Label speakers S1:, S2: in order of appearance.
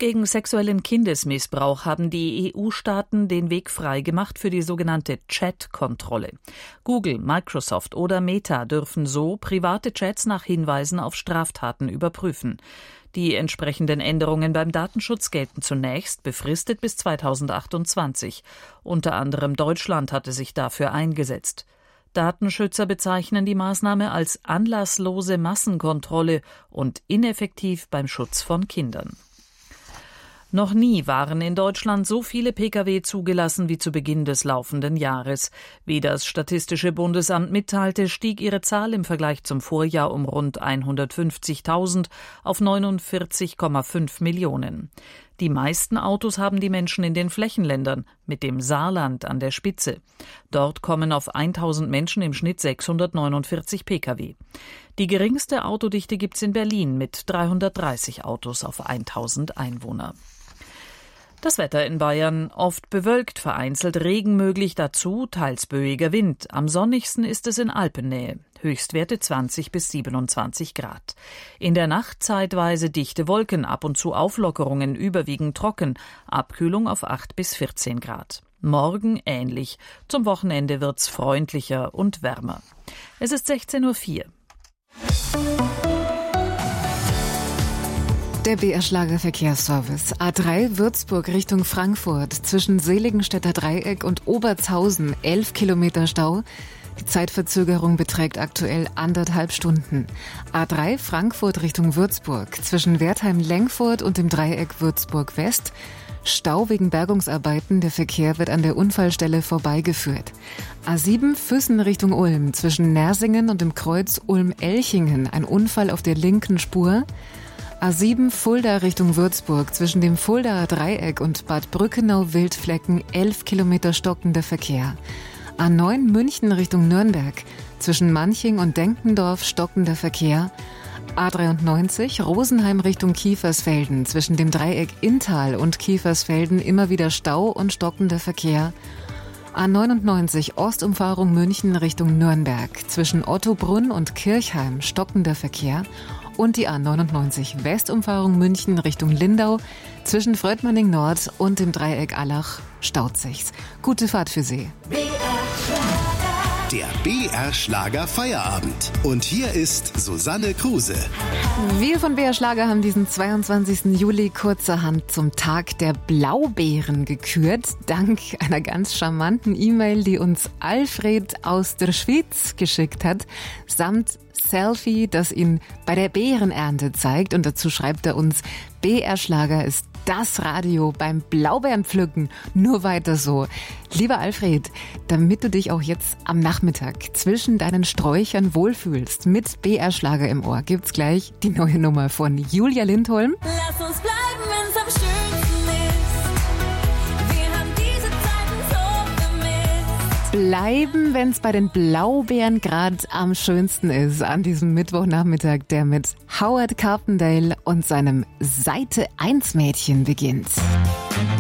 S1: gegen sexuellen Kindesmissbrauch haben die EU-Staaten den Weg freigemacht für die sogenannte Chat-Kontrolle. Google, Microsoft oder Meta dürfen so private Chats nach Hinweisen auf Straftaten überprüfen. Die entsprechenden Änderungen beim Datenschutz gelten zunächst befristet bis 2028. Unter anderem Deutschland hatte sich dafür eingesetzt. Datenschützer bezeichnen die Maßnahme als anlasslose Massenkontrolle und ineffektiv beim Schutz von Kindern. Noch nie waren in Deutschland so viele Pkw zugelassen wie zu Beginn des laufenden Jahres. Wie das Statistische Bundesamt mitteilte, stieg ihre Zahl im Vergleich zum Vorjahr um rund 150.000 auf 49,5 Millionen. Die meisten Autos haben die Menschen in den Flächenländern, mit dem Saarland an der Spitze. Dort kommen auf 1.000 Menschen im Schnitt 649 Pkw. Die geringste Autodichte gibt's in Berlin mit 330 Autos auf 1.000 Einwohner. Das Wetter in Bayern: oft bewölkt, vereinzelt Regen möglich, dazu teils böiger Wind. Am sonnigsten ist es in Alpennähe. Höchstwerte 20 bis 27 Grad. In der Nacht zeitweise dichte Wolken, ab und zu Auflockerungen, überwiegend trocken. Abkühlung auf 8 bis 14 Grad. Morgen ähnlich. Zum Wochenende wird's freundlicher und wärmer. Es ist 16:04 Uhr.
S2: Der BR-Schlager-Verkehrsservice. A3 Würzburg Richtung Frankfurt. Zwischen Seligenstädter Dreieck und Oberzhausen 11 Kilometer Stau. Die Zeitverzögerung beträgt aktuell 1,5 Stunden. A3 Frankfurt Richtung Würzburg. Zwischen Wertheim-Lengfurt und dem Dreieck Würzburg West. Stau wegen Bergungsarbeiten. Der Verkehr wird an der Unfallstelle vorbeigeführt. A7 Füssen Richtung Ulm. Zwischen Nersingen und dem Kreuz Ulm-Elchingen. Ein Unfall auf der linken Spur. A7 Fulda Richtung Würzburg, zwischen dem Fuldaer Dreieck und Bad Brückenau-Wildflecken 11 Kilometer stockender Verkehr. A9 München Richtung Nürnberg, zwischen Manching und Denkendorf stockender Verkehr. A93 Rosenheim Richtung Kiefersfelden, zwischen dem Dreieck Inntal und Kiefersfelden immer wieder Stau und stockender Verkehr. A99 Ostumfahrung München Richtung Nürnberg, zwischen Ottobrunn und Kirchheim stockender Verkehr. Und die A99 Westumfahrung München Richtung Lindau, zwischen Fröttmanning Nord und dem Dreieck Allach staut sich's. Gute Fahrt für Sie.
S3: Der BR Schlager Feierabend. Und hier ist Susanne Kruse.
S2: Wir von BR Schlager haben diesen 22. Juli kurzerhand zum Tag der Blaubeeren gekürt. Dank einer ganz charmanten E-Mail, die uns Alfred aus der Schweiz geschickt hat, samt Selfie, das ihn bei der Beerenernte zeigt. Und dazu schreibt er uns: BR Schlager ist das Radio beim Blaubeerenpflücken. Nur weiter so. Lieber Alfred, damit du dich auch jetzt am Nachmittag zwischen deinen Sträuchern wohlfühlst, mit BR Schlager im Ohr, gibt's gleich die neue Nummer von Julia Lindholm.
S4: Lass uns bleiben, wenn's am schönsten ist. Wir haben diese Zeiten so vermisst.
S2: Bleiben, wenn's bei den Blaubeeren gerade am schönsten ist, an diesem Mittwochnachmittag, der mit Howard Carpendale und seinem Seite 1 Mädchen beginnt.